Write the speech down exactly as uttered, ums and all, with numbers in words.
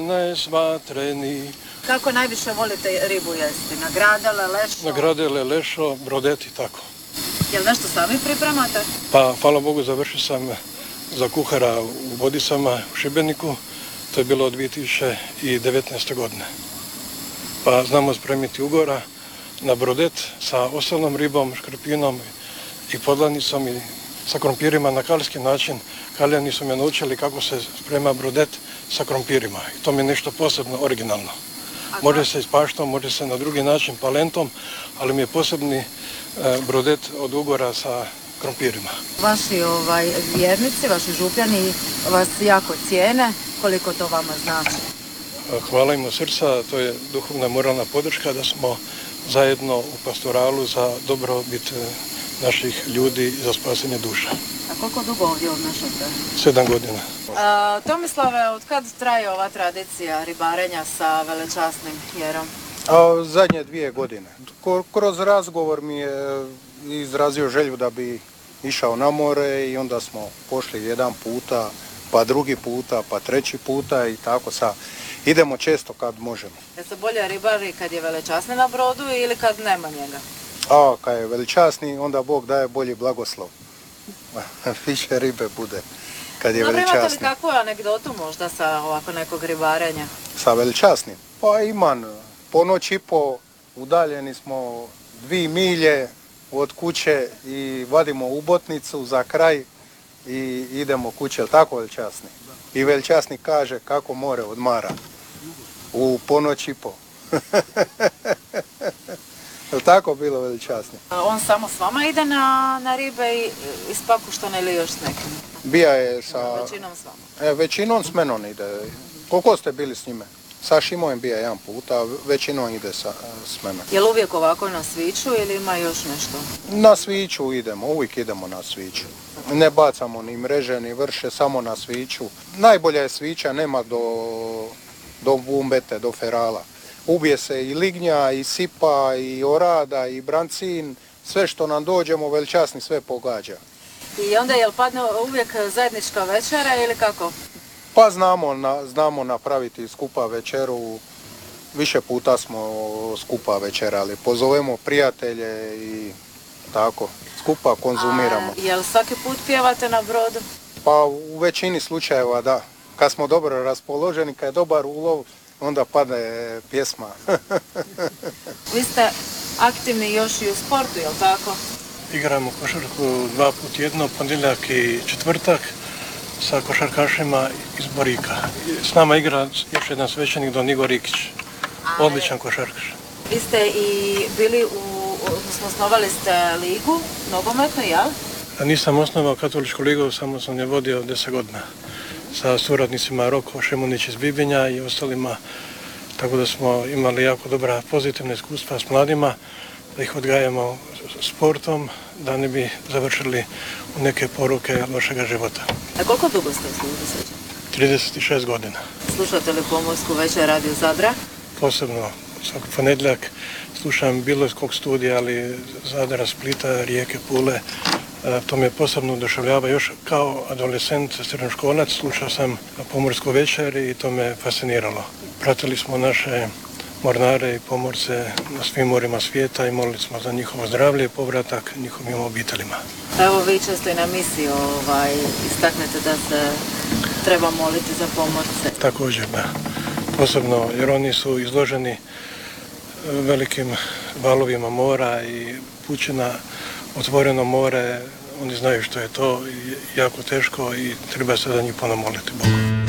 Nesvatreni. Kako najviše volite ribu jesti? Na gradele, lešo? Na gradele, lešo, brodeti, tako. Jel nešto sami pripremate? Pa, hvala Bogu, završio sam za kuhara u Vodicama u Šibeniku. To je bilo od dvije tisuće devetnaeste. godine. Pa znamo spremiti ugora na brodet sa osalnom ribom, škrpinom i podlanicom i sa krompirima na kalijski način. Kalijani su me naučili kako se sprema brodet sa krompirima. I to mi je nešto posebno originalno. Može se i s paštom, može se na drugi način palentom, ali mi je posebni brodet od ugora sa krompirima. Vaši ovaj, vjernici, vaši župljani vas jako cijene. Koliko to vama znači? Hvala im od srca, to je duhovna moralna podrška da smo zajedno u pastoralu za dobrobit naših ljudi i za spasenje duša. A koliko dugo ovdje obnašate? Sedam godina. A, Tomislave, od kad traje ova tradicija ribarenja sa velečasnim Jerom? A, zadnje dvije godine. Kroz razgovor mi je izrazio želju da bi išao na more i onda smo pošli jedan puta, pa drugi puta, pa treći puta i tako sad. Idemo često kad možemo. Je se bolje ribari kad je velečasni na brodu ili kad nema njega? A kad je veličasni, onda Bog daje bolji blagoslov. Više ribe bude kad je veličasni. Imate li kakvu anegdotu možda sa ovako nekog ribarenja? Sa veličasnim? Pa imam. Po noć i po udaljeni smo dvije milje od kuće i vadimo ubotnicu za kraj i idemo kuće. Tako veličasni? I veličasni kaže kako more odmara. U ponoć i po. Je li tako bilo veličasni? On samo s vama ide na, na ribe i ispakuštane ili još s nekim? Bija je sa... Većinom s vama? E, većinom s menom ide. Koliko ste bili s njime? Sa Šimojem bija jedan put, a većinom ide sa, s menom. Je li uvijek ovako na sviću ili ima još nešto? Na sviću idemo, uvijek idemo na sviću. Ne bacamo ni mreže, ni vrše, samo na sviću. Najbolja je svića, nema do, do bumbete, do ferala. Ubije se i lignja, i sipa, i orada, i brancin, sve što nam dođemo, veličasni sve pogađa. I onda je li padne uvijek zajednička večera ili kako? Pa znamo, na, znamo napraviti skupa večeru, više puta smo skupa večerali. Pozovemo prijatelje i tako, skupa konzumiramo. A je li svaki put pjevate na brodu? Pa u većini slučajeva da. Kad smo dobro raspoloženi, kad je dobar ulov, onda padne pjesma. Vi ste aktivni još i u sportu, je li tako? Igramo košarku dva put jedno, ponedjeljak i četvrtak sa košarkašima iz Borika. S nama igra još jedan svećenik Don Igor Rikić, odličan košarkaš. Vi ste i bili u, odnosno osnovali ste ligu, nogometnu, jel? A nisam osnovao katoličku ligu, samo sam je vodio deset godina. Sa suradnicima Roko Šemunić iz Bibinja i ostalima, tako da smo imali jako dobra pozitivna iskustva s mladima, da ih odgajamo sportom, da ne bi završili u neke poruke lošega života. A koliko dugo ste u službi sad? trideset šest godina. Slušate li Pomorsku večer Radio Zadra? Posebno svaki ponedjeljak slušam bilo iz kog studija, ali Zadra, Splita, Rijeke, Pule. To me posebno oduševljava. Još kao adolescent, srednjoškolac, slušao sam Pomorsku večer i to me fasciniralo. Pratili smo naše mornare i pomorce na svim morima svijeta i molili smo za njihovo zdravlje i povratak njihovim obiteljima. Evo vi često i na misiji ovaj, istaknete da se treba moliti za pomorce. Također, da. Posebno jer oni su izloženi velikim valovima mora i pućina, otvoreno more, oni znaju što je to, jako teško i treba se za njih puno moliti Bogu.